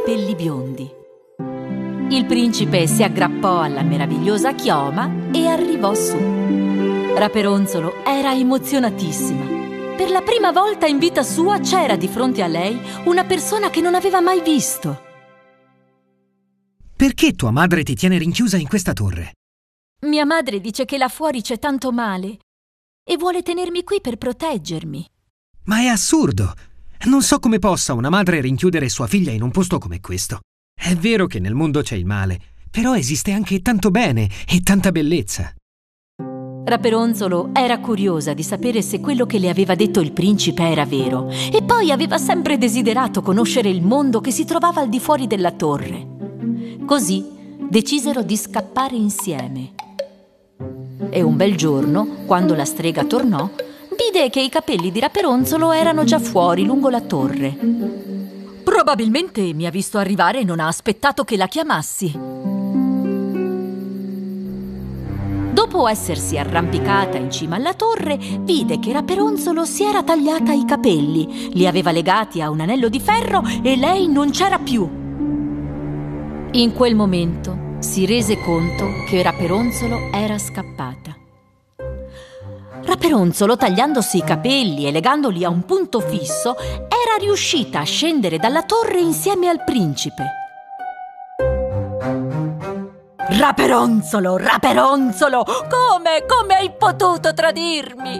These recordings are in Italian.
capelli biondi. Il principe si aggrappò alla meravigliosa chioma e arrivò su. Raperonzolo era emozionatissima. Per la prima volta in vita sua c'era di fronte a lei una persona che non aveva mai visto. Perché tua madre ti tiene rinchiusa in questa torre? Mia madre dice che là fuori c'è tanto male e vuole tenermi qui per proteggermi. Ma è assurdo! Non so come possa una madre rinchiudere sua figlia in un posto come questo. È vero che nel mondo c'è il male, però esiste anche tanto bene e tanta bellezza. Raperonzolo era curiosa di sapere se quello che le aveva detto il principe era vero, e poi aveva sempre desiderato conoscere il mondo che si trovava al di fuori della torre. Così decisero di scappare insieme. E un bel giorno, quando la strega tornò, vide che i capelli di Raperonzolo erano già fuori lungo la torre. Probabilmente mi ha visto arrivare e non ha aspettato che la chiamassi. Dopo essersi arrampicata in cima alla torre, vide che Raperonzolo si era tagliata i capelli, li aveva legati a un anello di ferro e lei non c'era più. In quel momento si rese conto che Raperonzolo era scappata. Raperonzolo, tagliandosi i capelli e legandoli a un punto fisso, era riuscita a scendere dalla torre insieme al principe. Raperonzolo, Raperonzolo, come hai potuto tradirmi?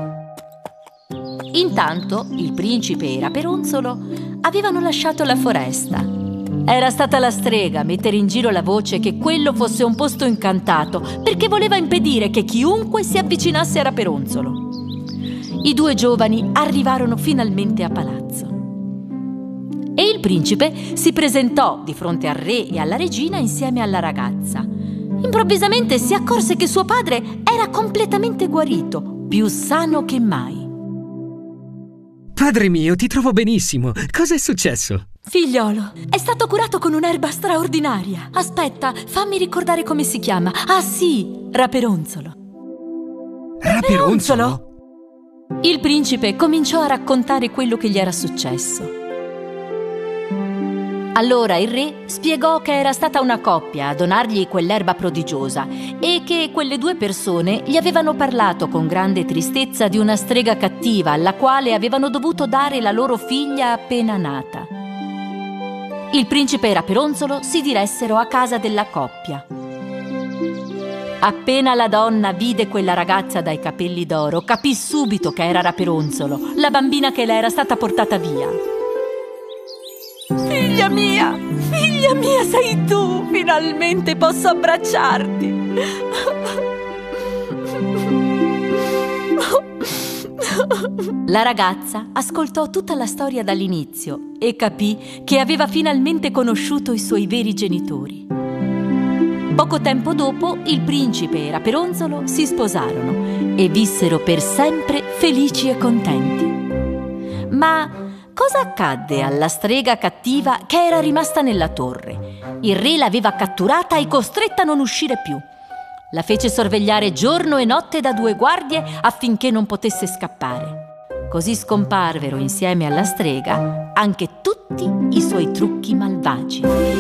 Intanto il principe e Raperonzolo avevano lasciato la foresta. Era stata la strega a mettere in giro la voce che quello fosse un posto incantato, perché voleva impedire che chiunque si avvicinasse a Raperonzolo. I due giovani arrivarono finalmente a palazzo. E il principe si presentò di fronte al re e alla regina insieme alla ragazza. Improvvisamente si accorse che suo padre era completamente guarito, più sano che mai. Padre mio, ti trovo benissimo. Cosa è successo? Figliolo, è stato curato con un'erba straordinaria. Aspetta, fammi ricordare come si chiama. Ah sì, Raperonzolo. Raperonzolo? Il principe cominciò a raccontare quello che gli era successo. Allora il re spiegò che era stata una coppia a donargli quell'erba prodigiosa e che quelle due persone gli avevano parlato con grande tristezza di una strega cattiva alla quale avevano dovuto dare la loro figlia appena nata. Il principe e Raperonzolo si diressero a casa della coppia. Appena la donna vide quella ragazza dai capelli d'oro, capì subito che era Raperonzolo, la bambina che le era stata portata via. Figlia mia, sei tu! Finalmente posso abbracciarti! La ragazza ascoltò tutta la storia dall'inizio e capì che aveva finalmente conosciuto i suoi veri genitori. Poco tempo dopo, il principe e Raperonzolo si sposarono e vissero per sempre felici e contenti. Ma cosa accadde alla strega cattiva che era rimasta nella torre? Il re l'aveva catturata e costretta a non uscire più. La fece sorvegliare giorno e notte da due guardie affinché non potesse scappare. Così scomparvero insieme alla strega anche tutti i suoi trucchi malvagi.